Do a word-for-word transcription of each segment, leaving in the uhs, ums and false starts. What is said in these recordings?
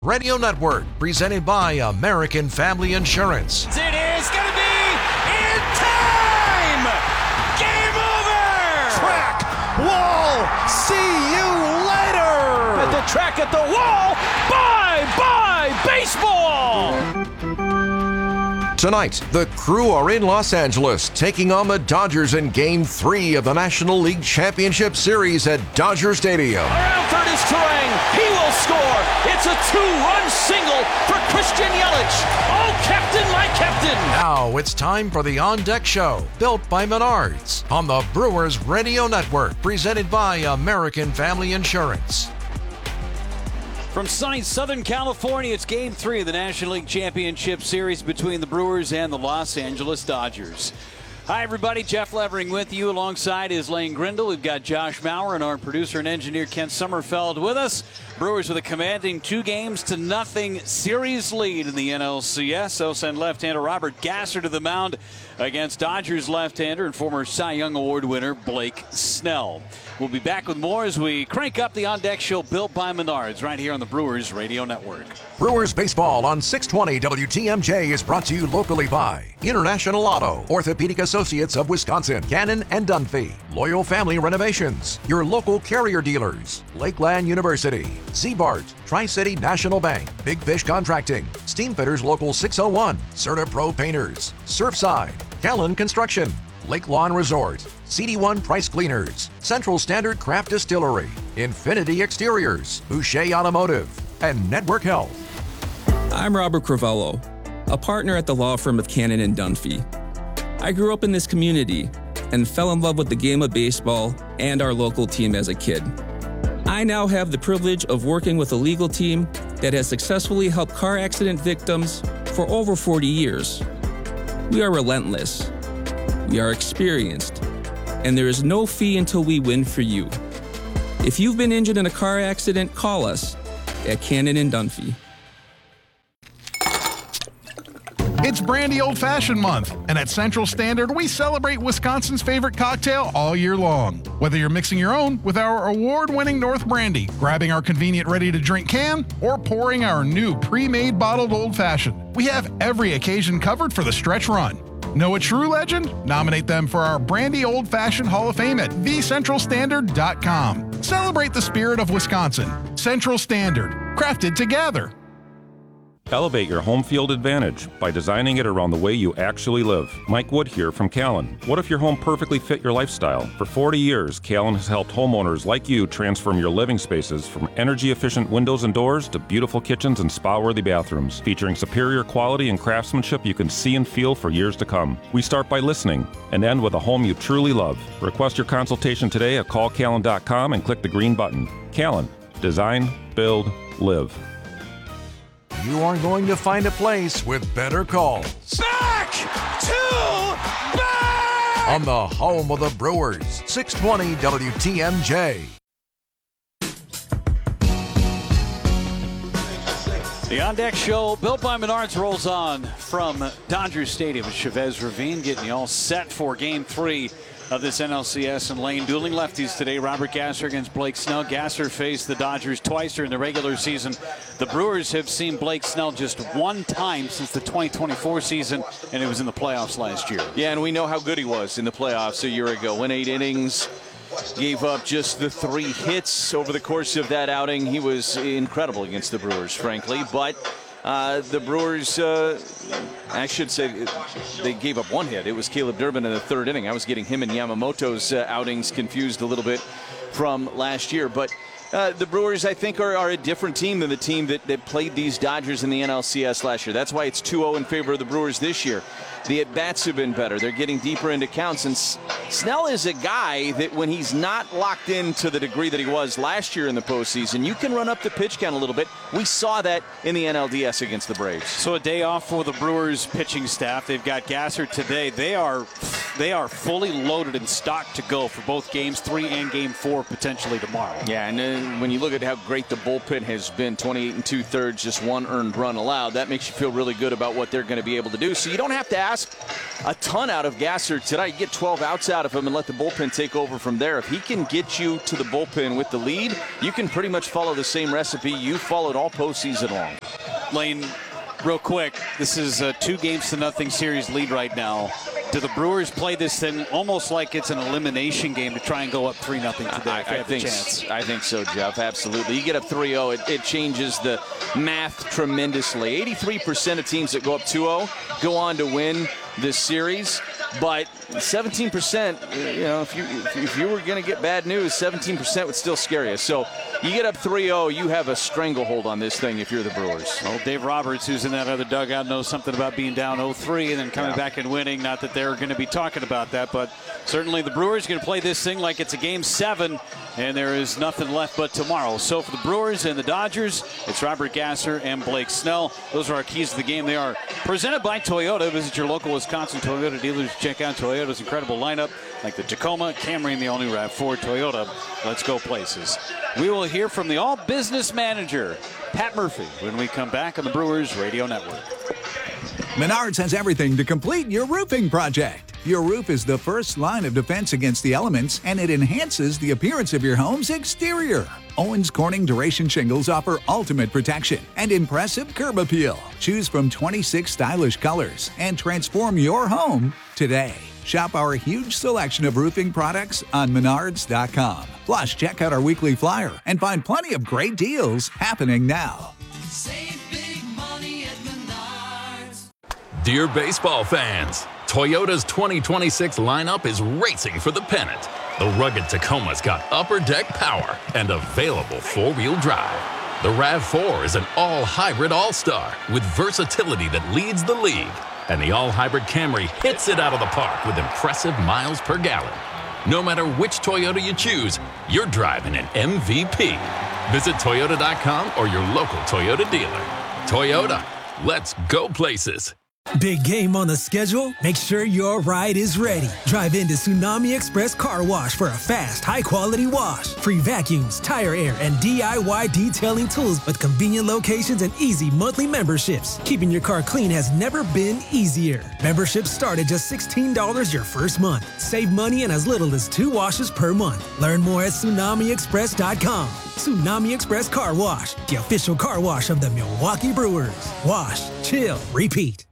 Radio Network, presented by American Family Insurance. It is going to be in time! Game over! Track, wall, see you later! At the track, at the wall, bye-bye baseball! Tonight, the Crew are in Los Angeles, taking on the Dodgers in Game three of the National League Championship Series at Dodger Stadium. Around third is Turang. He will score. It's a two-run single for Christian Yelich. Oh, Captain, my Captain! Now it's time for the On Deck Show, built by Menards, on the Brewers Radio Network, presented by American Family Insurance. From sunny Southern California, it's Game three of the National League Championship Series between the Brewers and the Los Angeles Dodgers. Hi, everybody. Jeff Levering with you. Alongside is Lane Grindle. We've got Josh Maurer and our producer and engineer Ken Sommerfeld with us. Brewers with a commanding two games to nothing series lead in the N L C S. They'll send left-hander Robert Gasser to the mound against Dodgers left-hander and former Cy Young Award winner Blake Snell. We'll be back with more as we crank up the On Deck Show built by Menards right here on the Brewers Radio Network. Brewers Baseball on six twenty W T M J is brought to you locally by International Auto, Orthopedic Associates of Wisconsin, Cannon and Dunphy, Loyal Family Renovations, your local carrier dealers, Lakeland University, Z-Bart, Tri-City National Bank, Big Fish Contracting, Steamfitters Local six oh one, Certa Pro Painters, Surfside, Callan Construction, Lake Lawn Resort, C D one Price Cleaners, Central Standard Craft Distillery, Infinity Exteriors, Boucher Automotive, and Network Health. I'm Robert Crivello, a partner at the law firm of Cannon and Dunphy. I grew up in this community and fell in love with the game of baseball and our local team as a kid. I now have the privilege of working with a legal team that has successfully helped car accident victims for over forty years. We are relentless. We are experienced. And there is no fee until we win for you. If you've been injured in a car accident, call us at Cannon and Dunphy. It's Brandy Old Fashioned Month, and at Central Standard, we celebrate Wisconsin's favorite cocktail all year long. Whether you're mixing your own with our award-winning North Brandy, grabbing our convenient ready-to-drink can, or pouring our new pre-made bottled Old Fashioned, we have every occasion covered for the stretch run. Know a true legend? Nominate them for our Brandy Old Fashioned Hall of Fame at the central standard dot com. Celebrate the spirit of Wisconsin. Central Standard, crafted together. Elevate your home field advantage by designing it around the way you actually live. Mike Wood here from Callan. What if your home perfectly fit your lifestyle? For forty years, Callan has helped homeowners like you transform your living spaces from energy-efficient windows and doors to beautiful kitchens and spa-worthy bathrooms, featuring superior quality and craftsmanship you can see and feel for years to come. We start by listening and end with a home you truly love. Request your consultation today at call callan dot com and click the green button. Callan. Design, build, live. You are going to find a place with better calls. Back to back! On the home of the Brewers, six twenty W T M J. The On Deck Show, built by Menards, rolls on from Dodger Stadium at Chavez Ravine, getting you all set for Game three of this N L C S and Lane dueling lefties today. Robert Gasser against Blake Snell. Gasser faced the Dodgers twice during the regular season. The Brewers have seen Blake Snell just one time since the twenty twenty-four season, and it was in the playoffs last year. Yeah, and we know how good he was in the playoffs a year ago. Went eight innings, gave up just the three hits over the course of that outing. He was incredible against the Brewers, frankly, but Uh, the Brewers, uh, I should say, they gave up one hit. It was Caleb Durbin in the third inning. I was getting him and Yamamoto's uh, outings confused a little bit from last year. But uh, the Brewers, I think, are, are a different team than the team that, that played these Dodgers in the N L C S last year. That's why it's two oh in favor of the Brewers this year. The at-bats have been better. They're getting deeper into counts. And Snell is a guy that when he's not locked in to the degree that he was last year in the postseason, you can run up the pitch count a little bit. We saw that in the N L D S against the Braves. So a day off for the Brewers pitching staff. They've got Gasser today. They are they are fully loaded and stocked to go for both games three and game four potentially tomorrow. Yeah, and then when you look at how great the bullpen has been, twenty-eight and two-thirds, just one earned run allowed, that makes you feel really good about what they're going to be able to do. So you don't have to ask a ton out of Gasser tonight. You get twelve outs out of him and let the bullpen take over from there. If he can get you to the bullpen with the lead, you can pretty much follow the same recipe you followed all postseason long. Lane, real quick, this is a two games to nothing series lead right now. Do the Brewers play this thing almost like it's an elimination game to try and go up three nothing today? I, I, think, I think so, Jeff. Absolutely. You get up three oh, it, it changes the math tremendously. eighty-three percent of teams that go up two oh go on to win this series. But seventeen percent, you know, if you if you were going to get bad news, seventeen percent would still scare you. So you get up three oh, you have a stranglehold on this thing if you're the Brewers. Well, Dave Roberts, who's in that other dugout, knows something about being down oh three and then coming yeah. back and winning. Not that they're going to be talking about that, but certainly the Brewers are going to play this thing like it's a game seven, and there is nothing left but tomorrow. So for the Brewers and the Dodgers, it's Robert Gasser and Blake Snell. Those are our keys to the game. They are presented by Toyota. Visit your local Wisconsin Toyota dealers. Check out Toyota's incredible lineup, like the Tacoma, Camry, and the all-new RAV four. Toyota, let's go places. We will hear from the all-business manager, Pat Murphy, when we come back on the Brewers Radio Network. Menards has everything to complete your roofing project. Your roof is the first line of defense against the elements, and it enhances the appearance of your home's exterior. Owens Corning Duration Shingles offer ultimate protection and impressive curb appeal. Choose from twenty-six stylish colors and transform your home today. Shop our huge selection of roofing products on menards dot com. Plus, check out our weekly flyer and find plenty of great deals happening now. Save big money at Menards. Dear baseball fans, Toyota's twenty twenty-six lineup is racing for the pennant. The rugged Tacoma's got upper deck power and available four-wheel drive. The RAV four is an all-hybrid all-star with versatility that leads the league. And the all-hybrid Camry hits it out of the park with impressive miles per gallon. No matter which Toyota you choose, you're driving an M V P. Visit Toyota dot com or your local Toyota dealer. Toyota, let's go places. Big game on the schedule? Make sure your ride is ready. Drive into Tsunami Express Car Wash for a fast, high-quality wash. Free vacuums, tire air, and D I Y detailing tools with convenient locations and easy monthly memberships. Keeping your car clean has never been easier. Memberships start at just sixteen dollars your first month. Save money in as little as two washes per month. Learn more at Tsunami Express dot com. Tsunami Express Car Wash, the official car wash of the Milwaukee Brewers. Wash, chill, repeat.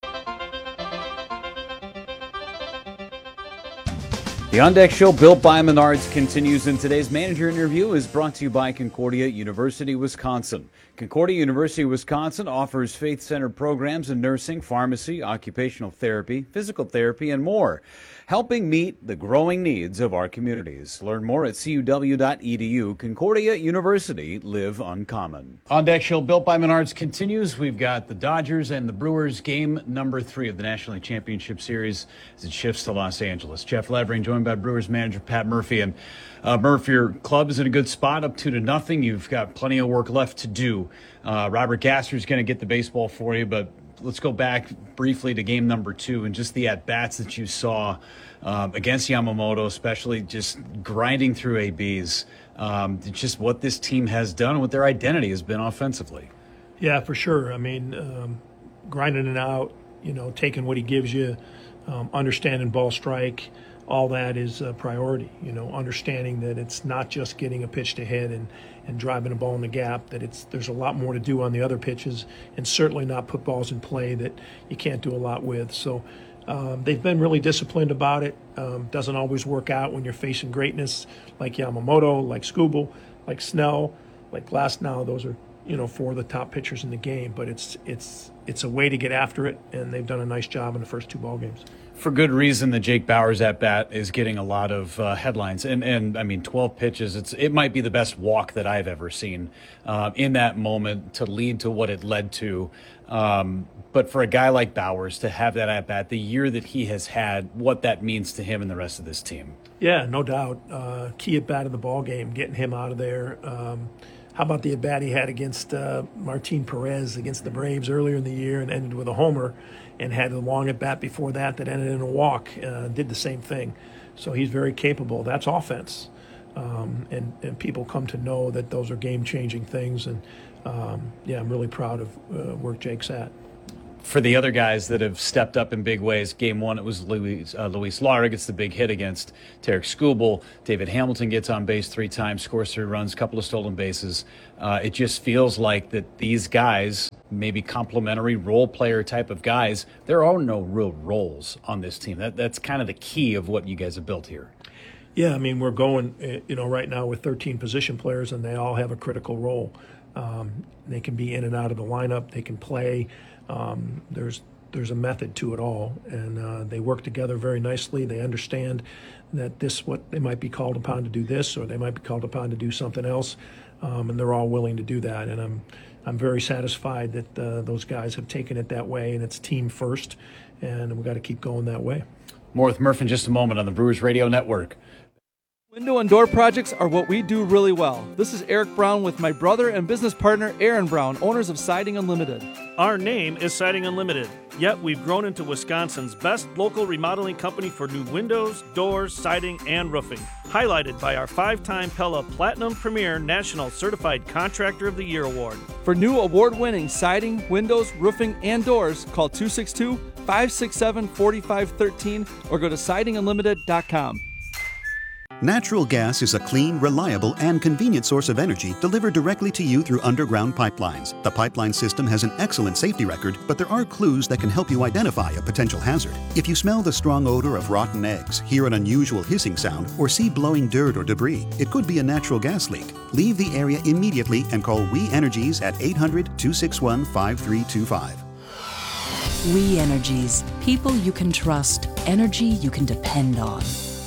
The On Deck Show, built by Menards, continues, and today's manager interview is brought to you by Concordia University, Wisconsin. Concordia University, Wisconsin offers faith-centered programs in nursing, pharmacy, occupational therapy, physical therapy, and more, helping meet the growing needs of our communities. Learn more at C U W dot E D U. Concordia University, live uncommon. On Deck Show, built by Menards, continues. We've got the Dodgers and the Brewers, game number three of the National League Championship Series as it shifts to Los Angeles. Jeff Levering joined by Brewers manager Pat Murphy. And uh, Murph, your club is in a good spot, up two to nothing. You've got plenty of work left to do. Uh, Robert Gasser is going to get the baseball for you, but let's go back briefly to game number two and just the at-bats that you saw um, against Yamamoto, especially just grinding through A Bs. Um, just what this team has done and what their identity has been offensively. Yeah, for sure. I mean, um, grinding it out, you know, taking what he gives you, um, understanding ball strike, all that is a priority. You know, understanding that it's not just getting a pitch to hit and, and driving a ball in the gap, that it's there's a lot more to do on the other pitches, and certainly not put balls in play that you can't do a lot with. So um, they've been really disciplined about it. Um, doesn't always work out when you're facing greatness like Yamamoto, like Skubal, like Snell, like Glasnow. Those are, you know, four of the top pitchers in the game, but it's it's it's a way to get after it, and they've done a nice job in the first two ball games. For good reason, the Jake Bauers at bat is getting a lot of uh, headlines, and and I mean, twelve pitches. It's it might be the best walk that I've ever seen uh, in that moment to lead to what it led to. Um, but for a guy like Bauers to have that at bat, the year that he has had, what that means to him and the rest of this team. Yeah, no doubt. Uh, key at bat of the ball game, getting him out of there. Um, how about the at-bat he had against uh, Martin Perez against the Braves earlier in the year and ended with a homer, and had a long at-bat before that that ended in a walk, uh, did the same thing. So he's very capable. That's offense. Um, and, and people come to know that those are game-changing things. And, um, yeah, I'm really proud of uh, where Jake's at. For the other guys that have stepped up in big ways, game one, it was Luis, uh, Luis Lara gets the big hit against Tarek Skubal. David Hamilton gets on base three times, scores three runs, couple of stolen bases. Uh, it just feels like that these guys, maybe complementary role player type of guys, there are no real roles on this team. That That's kind of the key of what you guys have built here. Yeah, I mean, we're going, you know, right now with thirteen position players, and they all have a critical role. Um, they can be in and out of the lineup. They can play. Um, there's there's a method to it all, and uh, they work together very nicely. They understand that this what they might be called upon to do this, or they might be called upon to do something else, um, and they're all willing to do that. And I'm I'm very satisfied that uh, those guys have taken it that way, and it's team first, and we've got to keep going that way. More with Murph in just a moment on the Brewers Radio Network. Window and door projects are what we do really well. This is Eric Brown with my brother and business partner Aaron Brown, owners of Siding Unlimited. Our name is Siding Unlimited, yet we've grown into Wisconsin's best local remodeling company for new windows, doors, siding, and roofing. Highlighted by our five-time Pella Platinum Premier National Certified Contractor of the Year Award. For new award-winning siding, windows, roofing, and doors, call two six two, five six seven, four five one three or go to siding unlimited dot com. Natural gas is a clean, reliable, and convenient source of energy delivered directly to you through underground pipelines. The pipeline system has an excellent safety record, but there are clues that can help you identify a potential hazard. If you smell the strong odor of rotten eggs, hear an unusual hissing sound, or see blowing dirt or debris, it could be a natural gas leak. Leave the area immediately and call We Energies at eight hundred, two six one, five three two five. We Energies. People you can trust. Energy you can depend on.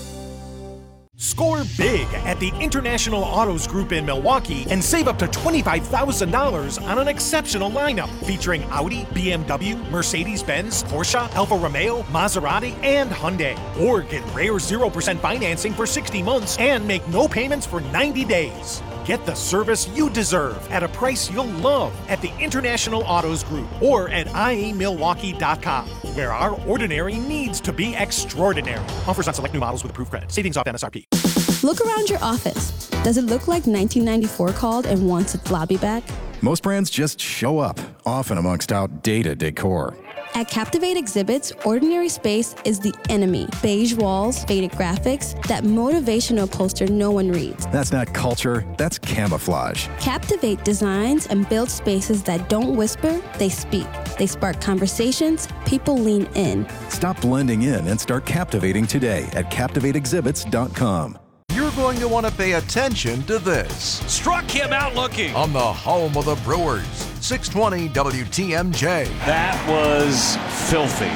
Score big at the International Autos Group in Milwaukee and save up to twenty-five thousand dollars on an exceptional lineup featuring Audi, B M W, Mercedes-Benz, Porsche, Alfa Romeo, Maserati, and Hyundai. Or get rare zero percent financing for sixty months and make no payments for ninety days. Get the service you deserve at a price you'll love at the International Autos Group or at I A Milwaukee dot com, where our ordinary needs to be extraordinary. Offers on select new models with approved credit. Savings off M S R P. Look around your office. Does it look like nineteen ninety-four called and wants its lobby back? Most brands just show up, often amongst outdated decor. At Captivate Exhibits, ordinary space is the enemy. Beige walls, faded graphics, that motivational poster no one reads. That's not culture, that's camouflage. Captivate designs and builds spaces that don't whisper, they speak. They spark conversations, people lean in. Stop blending in and start captivating today at captivate exhibits dot com. You're going to want to pay attention to this. Struck him out looking. On the home of the Brewers, six twenty W T M J. That was filthy.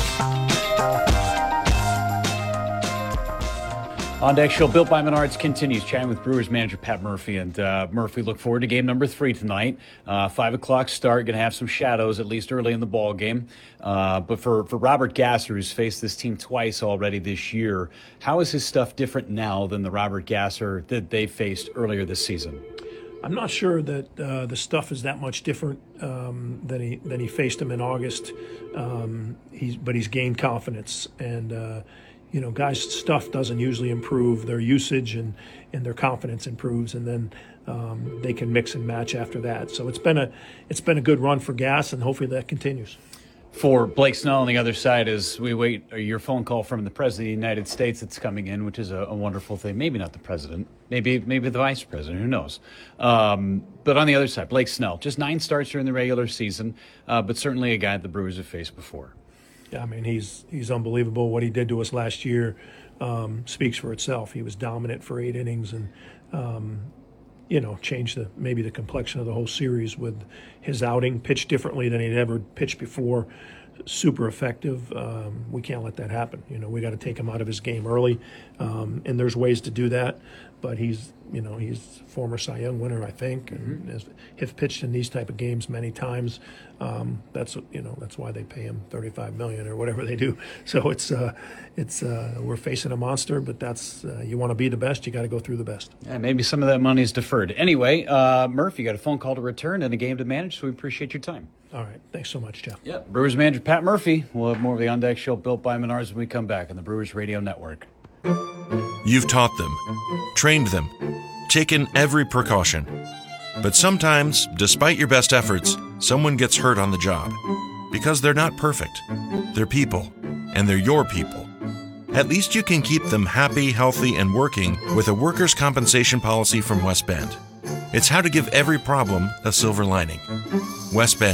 On Deck Show, Built by Menards continues, chatting with Brewers manager Pat Murphy. And uh, Murphy, look forward to game number three tonight. Uh, five o'clock start, going to have some shadows, at least early in the ball game. Uh, but for, for Robert Gasser, who's faced this team twice already this year, how is his stuff different now than the Robert Gasser that they faced earlier this season? I'm not sure that uh, the stuff is that much different um, than he than he faced him in August. Um, he's but he's gained confidence, and uh, you know, guys' stuff doesn't usually improve. Their usage and, and their confidence improves, and then um, they can mix and match after that. So it's been a it's been a good run for Gas, and hopefully that continues. For Blake Snell on the other side, as we wait your phone call from the President of the United States that's coming in, which is a, a wonderful thing. Maybe not the President, maybe maybe the Vice President, who knows. Um, but on the other side, Blake Snell, just nine starts during the regular season, uh, but certainly a guy the Brewers have faced before. Yeah, I mean, he's he's unbelievable. What he did to us last year um, speaks for itself. He was dominant for eight innings and, um, you know, changed the maybe the complexion of the whole series with his outing, pitched differently than he'd ever pitched before. super effective. Um, we can't let that happen. You know, we got to take him out of his game early, um, and there's ways to do that. But he's, you know, he's former Cy Young winner, I think, and Mm-hmm. has have pitched in these type of games many times. Um, that's you know that's why they pay him thirty-five million dollars or whatever they do. So it's uh, it's uh, we're facing a monster, but that's uh, you want to be the best, you got to go through the best. Yeah, maybe some of that money is deferred. Anyway, uh, Murph, you got a phone call to return and a game to manage, so we appreciate your time. All right, thanks so much, Jeff. Yep. Brewers manager Pat Murphy. We'll have more of the On Deck Show built by Menards when we come back on the Brewers Radio Network. You've taught them, trained them, taken every precaution. But sometimes, despite your best efforts, someone gets hurt on the job. Because they're not perfect. They're people, and they're your people. At least you can keep them happy, healthy, and working with a workers' compensation policy from West Bend. It's how to give every problem a silver lining. West Bend.